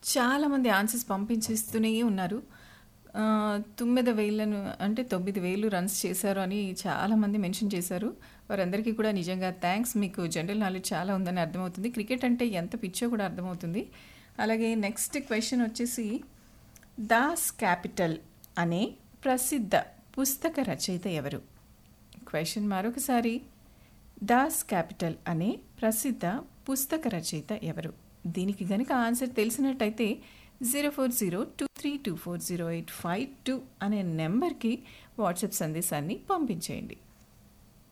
చాలామంది ఆన్సర్స్ పంపించేస్తూనే ఉన్నారు. 9,000 అంటే 9,000 రన్స్ చేశారు అని చాలామంది మెన్షన్ చేశారు. వారందరికీ కూడా నిజంగా థ్యాంక్స్. మీకు జనరల్ నాలెడ్జ్ చాలా ఉందని అర్థమవుతుంది. క్రికెట్ అంటే ఎంత పిచ్చో కూడా అర్థమవుతుంది. అలాగే నెక్స్ట్ క్వశ్చన్ వచ్చేసి, దాస్ క్యాపిటల్ అనే ప్రసిద్ధ పుస్తక రచయిత ఎవరు? క్వశ్చన్ మరొకసారి, దాస్ క్యాపిటల్ అనే ప్రసిద్ధ పుస్తక రచయిత ఎవరు? దీనికి గనుక ఆన్సర్ తెలిసినట్టయితే 0402324085 అనే నెంబర్కి వాట్సాప్ సందేశాన్ని పంపించేయండి.